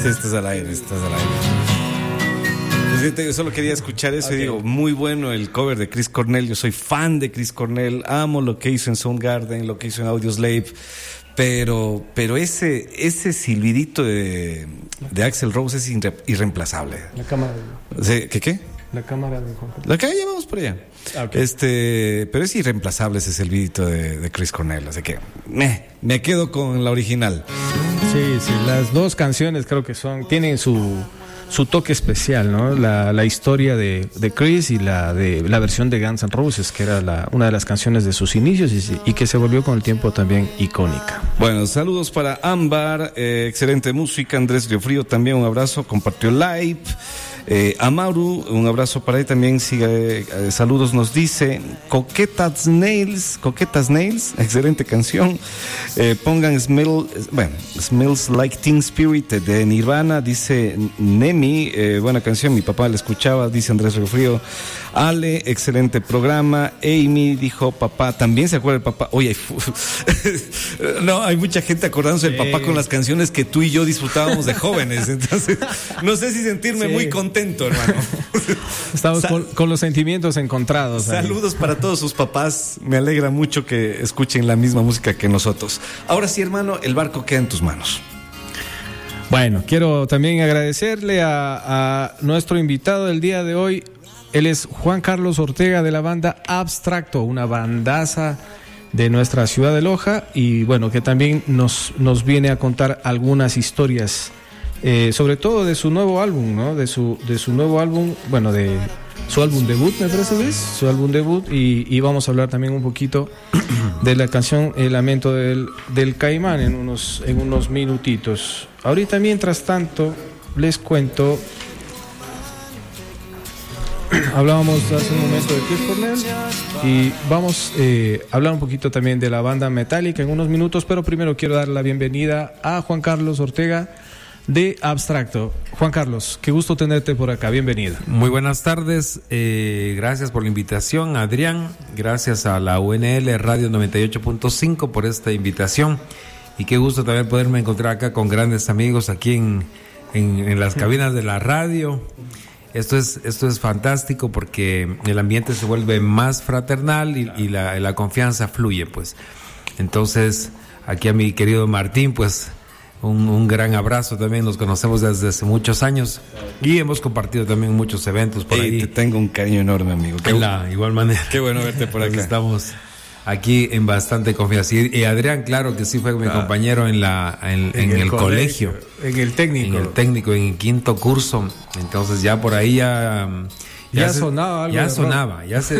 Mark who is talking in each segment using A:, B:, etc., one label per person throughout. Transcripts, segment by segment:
A: Estás al aire. Yo solo quería escuchar eso y digo, muy bueno el cover de Chris Cornell. Yo soy fan de Chris Cornell, amo lo que hizo en Soundgarden, lo que hizo en Audioslave, pero ese silbidito de Axl Rose es irreemplazable.
B: La cámara.
A: ¿Qué?
B: La cámara de Juan Carlos.
A: La que llevamos por allá. Pero es irreemplazable ese silbidito de Chris Cornell, así que me quedo con la original.
B: Sí, las dos canciones creo que tienen su toque especial, ¿no? La historia de Chris y la versión de Guns N' Roses, que era una de las canciones de sus inicios y que se volvió con el tiempo también icónica.
A: Bueno, saludos para Ámbar, excelente música. Andrés Riofrío también, un abrazo, compartió live. Amaru, un abrazo para él también. Sigue, saludos, nos dice Coquetas Nails, excelente canción. Pongan Smells Like Teen Spirit de Nirvana, dice Nemi, buena canción, mi papá la escuchaba, dice Andrés Riofrío. Ale, excelente programa. Amy dijo papá, también se acuerda del papá. Oye, no, hay mucha gente acordándose del papá con las canciones que tú y yo disfrutábamos de jóvenes, entonces no sé si sentirme muy contento, hermano.
B: Estamos con los sentimientos encontrados.
A: Saludos para todos sus papás, me alegra mucho que escuchen la misma música que nosotros. Ahora sí, hermano, el barco queda en tus manos.
B: Bueno, quiero también agradecerle a nuestro invitado del día de hoy. Él es Juan Carlos Ortega, de la banda Abstracto, una bandaza de nuestra ciudad de Loja, y bueno, que también nos viene a contar algunas historias, sobre todo de su nuevo álbum, ¿no? De su nuevo álbum, bueno, de su álbum debut, me parece que es su álbum debut, y vamos a hablar también un poquito de la canción El Lamento del Caimán en unos minutitos. Ahorita, mientras tanto, les cuento. Hablábamos hace un momento de Chris Cornell y vamos a hablar un poquito también de la banda Metallica en unos minutos, pero primero quiero dar la bienvenida a Juan Carlos Ortega de Abstracto. Juan Carlos, qué gusto tenerte por acá, bienvenido.
C: Muy buenas tardes, gracias por la invitación, Adrián, gracias a la UNL Radio 98.5 por esta invitación, y qué gusto también poderme encontrar acá con grandes amigos aquí en las cabinas de la radio. Esto es fantástico porque el ambiente se vuelve más fraternal y la confianza fluye, pues. Entonces, aquí a mi querido Martín, pues, un gran abrazo también. Nos conocemos desde hace muchos años y hemos compartido también muchos eventos por ahí.
A: Te tengo un cariño enorme, amigo.
C: Igual manera.
A: Qué bueno verte por acá.
C: Estamos aquí en bastante confianza. Y Adrián, claro que sí fue mi compañero en el colegio.
B: En el técnico.
C: En el quinto curso. Entonces ya por ahí ya
B: sonaba algo.
C: Ya sonaba.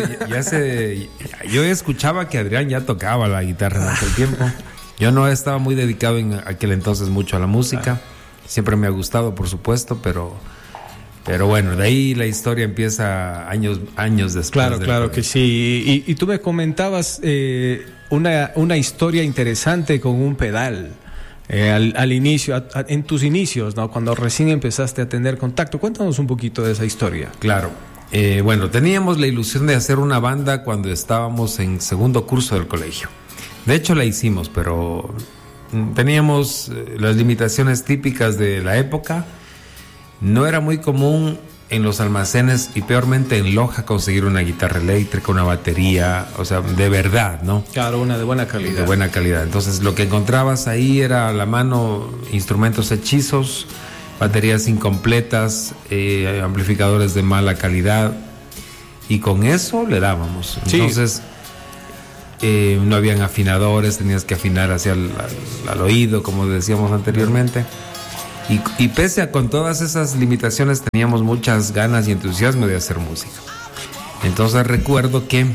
C: Yo escuchaba que Adrián ya tocaba la guitarra en aquel tiempo. Yo no estaba muy dedicado en aquel entonces mucho a la música. Siempre me ha gustado, por supuesto, pero bueno, de ahí la historia empieza años después.
B: Claro que sí. Y tú me comentabas una historia interesante con un pedal al inicio, en tus inicios, ¿no? Cuando recién empezaste a tener contacto. Cuéntanos un poquito de esa historia.
C: Claro. Bueno, teníamos la ilusión de hacer una banda cuando estábamos en segundo curso del colegio. De hecho la hicimos, pero teníamos las limitaciones típicas de la época. No era muy común en los almacenes y peormente en Loja conseguir una guitarra eléctrica, una batería, o sea, de verdad, ¿no?
B: Claro, una de buena calidad.
C: De buena calidad. Entonces lo que encontrabas ahí era a la mano instrumentos hechizos, baterías incompletas, amplificadores de mala calidad, y con eso le dábamos. Entonces no habían afinadores, tenías que afinar hacia al oído, como decíamos anteriormente. Y pese a con todas esas limitaciones teníamos muchas ganas y entusiasmo de hacer música. Entonces recuerdo que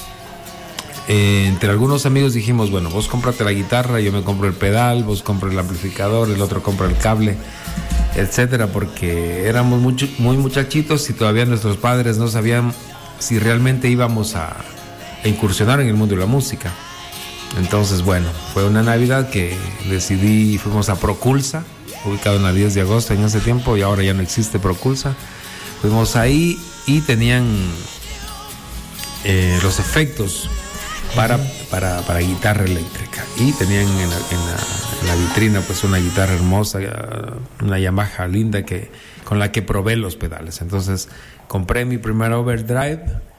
C: entre algunos amigos dijimos, bueno, vos cómprate la guitarra, yo me compro el pedal, vos compra el amplificador, el otro compra el cable, etcétera, porque éramos muy muchachitos y todavía nuestros padres no sabían si realmente íbamos a incursionar en el mundo de la música. Entonces, bueno, fue una Navidad que decidí, fuimos a Proculsa, ubicado en la 10 de agosto en ese tiempo, y ahora ya no existe Proculsa. Fuimos ahí y tenían los efectos para guitarra eléctrica. Y tenían en la vitrina pues una guitarra hermosa, una Yamaha linda con la que probé los pedales. Entonces compré mi primer Overdrive.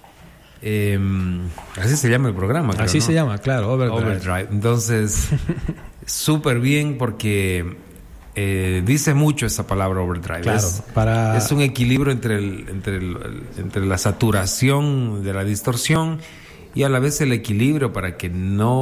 C: Así se llama el programa, creo,
B: así, ¿no? Se llama, claro,
C: Overdrive. Entonces, súper bien porque dice mucho esa palabra overdrive.
B: Claro,
C: es un equilibrio entre la saturación de la distorsión y a la vez el equilibrio para que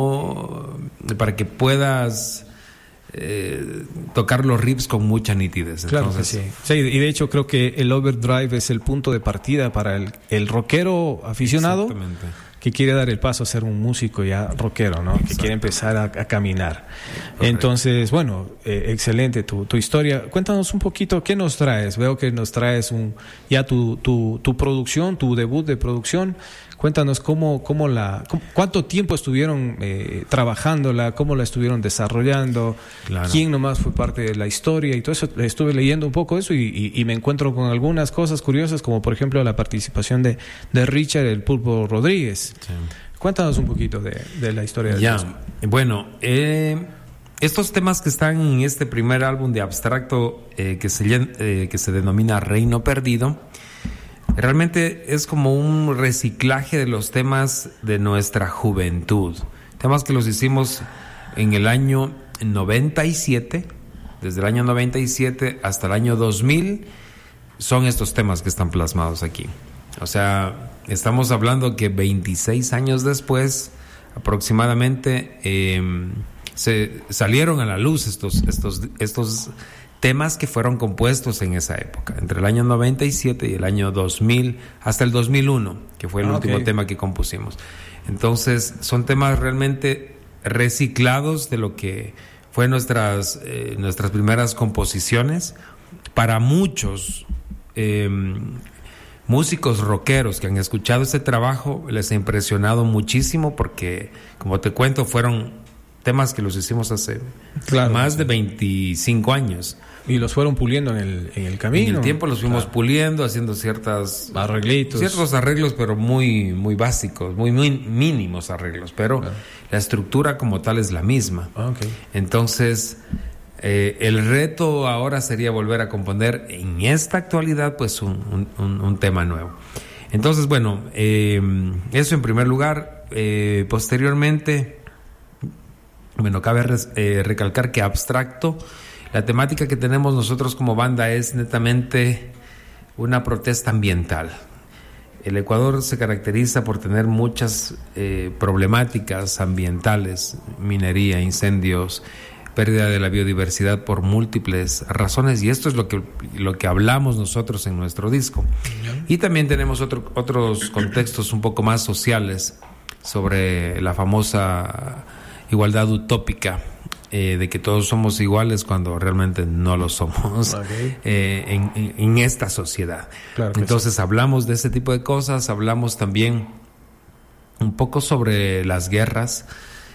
C: puedas tocar los riffs con mucha nitidez.
B: Claro.
C: Entonces,
B: que sí. Sí, y de hecho creo que el overdrive es el punto de partida para el rockero aficionado que quiere dar el paso a ser un músico ya rockero, ¿no? Que quiere empezar a caminar. Correcto. Entonces, bueno, excelente tu historia. Cuéntanos un poquito, ¿qué nos traes? Veo que nos traes tu producción, tu debut de producción. Cuéntanos cuánto tiempo estuvieron trabajándola, cómo la estuvieron desarrollando, claro. Quién nomás fue parte de la historia y todo eso. Estuve leyendo un poco eso y me encuentro con algunas cosas curiosas, como por ejemplo la participación de Richard el Pulpo Rodríguez. Sí. Cuéntanos un poquito de la historia del disco.
C: Bueno, estos temas que están en este primer álbum de Abstracto que se denomina Reino Perdido, realmente es como un reciclaje de los temas de nuestra juventud. Temas que los hicimos en el año 97, desde el año 97 hasta el año 2000, son estos temas que están plasmados aquí. O sea, estamos hablando que 26 años después, aproximadamente, se salieron a la luz estos temas que fueron compuestos en esa época, entre el año 97 y el año 2000, hasta el 2001, que fue el último tema que compusimos. Entonces, son temas realmente reciclados de lo que fue nuestras primeras composiciones. Para muchos músicos rockeros que han escuchado este trabajo, les ha impresionado muchísimo porque, como te cuento, fueron temas que los hicimos hace más de 25 años.
B: Y los fueron puliendo en el camino.
C: En el tiempo los fuimos puliendo, haciendo ciertos arreglos, pero muy, muy básicos, muy mínimos arreglos. Pero la estructura como tal es la misma. Entonces, el reto ahora sería volver a componer en esta actualidad pues un tema nuevo. Entonces, bueno, eso en primer lugar. Posteriormente, bueno, cabe recalcar que Abstracto, la temática que tenemos nosotros como banda es netamente una protesta ambiental. El Ecuador se caracteriza por tener muchas problemáticas ambientales, minería, incendios, pérdida de la biodiversidad por múltiples razones, y esto es lo que hablamos nosotros en nuestro disco. Y también tenemos otros contextos un poco más sociales sobre la famosa igualdad utópica, de que todos somos iguales cuando realmente no lo somos en esta sociedad. Claro. Entonces hablamos de ese tipo de cosas, hablamos también un poco sobre las guerras,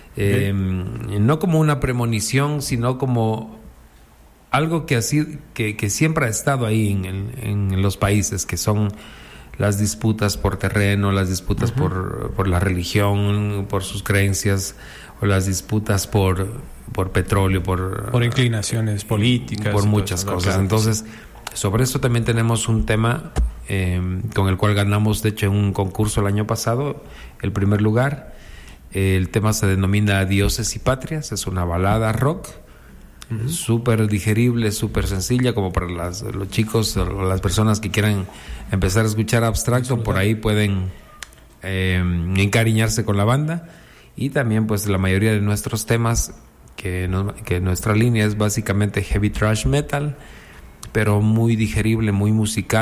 C: no como una premonición, sino como algo que siempre ha estado ahí en los países, que son las disputas por terreno, las disputas por la religión, por sus creencias, o las disputas por petróleo, por
B: inclinaciones políticas,
C: por muchas cosas. Claro. Entonces, sobre esto también tenemos un tema con el cual ganamos, de hecho, en un concurso el año pasado, el primer lugar. El tema se denomina Dioses y Patrias, es una balada rock, súper digerible, súper sencilla, como para los chicos o las personas que quieran empezar a escuchar Abstracto, por ahí pueden encariñarse con la banda. Y también pues la mayoría de nuestros temas, que nuestra línea es básicamente heavy thrash metal, pero muy digerible, muy musical,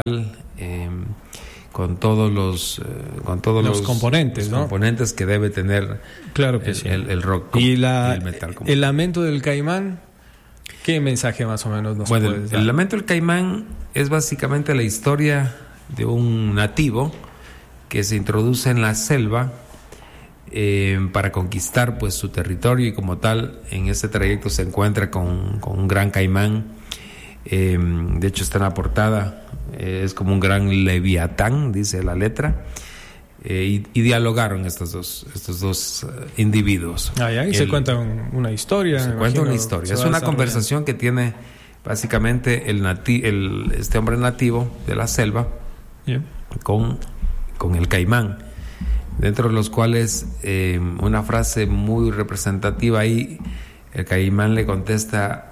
C: con todos los
B: componentes, ¿no?
C: Componentes que debe tener,
B: claro que
C: el rock
B: y
C: el metal.
B: El Lamento del Caimán, ¿qué mensaje más o menos nos puedes dar?
C: El Lamento del Caimán es básicamente la historia de un nativo que se introduce en la selva para conquistar pues su territorio, y como tal en ese trayecto se encuentra con un gran caimán. De hecho está en la portada, es como un gran leviatán, dice la letra. y dialogaron estos dos individuos.
B: Ahí se cuenta una historia.
C: Se cuenta una historia. Es una conversación que tiene básicamente este hombre nativo de la selva con el caimán, dentro de los cuales una frase muy representativa ahí, el caimán le contesta,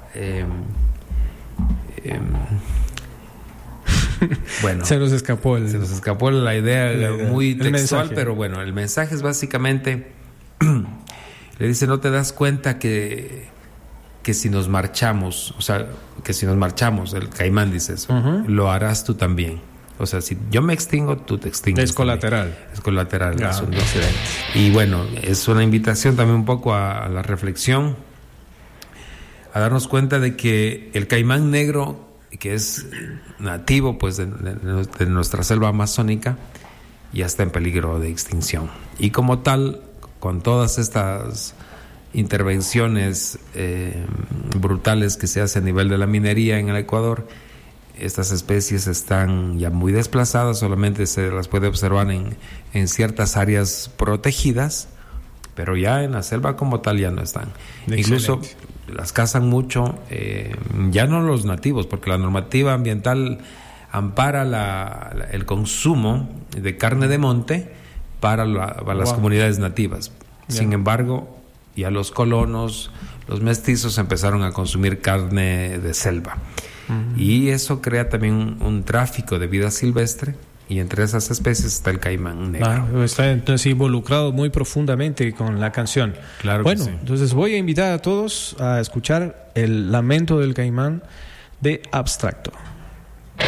C: bueno,
B: se nos escapó
C: la idea muy textual, pero bueno, el mensaje es básicamente le dice: no te das cuenta que si nos marchamos, el caimán dice eso, lo harás tú también. O sea, si yo me extingo, tú te extingues.
B: Es colateral.
C: Es colateral. Y bueno, es una invitación también un poco a la reflexión, a darnos cuenta de que el caimán negro, que es nativo pues de nuestra selva amazónica, ya está en peligro de extinción. Y como tal, con todas estas intervenciones brutales que se hacen a nivel de la minería en el Ecuador, estas especies están ya muy desplazadas, solamente se las puede observar en ciertas áreas protegidas, pero ya en la selva como tal ya no están. Excelente. Incluso las cazan mucho, ya no los nativos, porque la normativa ambiental ampara el consumo de carne de monte para las comunidades nativas. Sin embargo, ya los colonos, los mestizos empezaron a consumir carne de selva. Y eso crea también un tráfico de vida silvestre, y entre esas especies está el caimán negro.
B: Está entonces involucrado muy profundamente con la canción.
C: Claro.
B: Bueno,
C: que sí.
B: Entonces voy a invitar a todos a escuchar el lamento del caimán de Abstracto.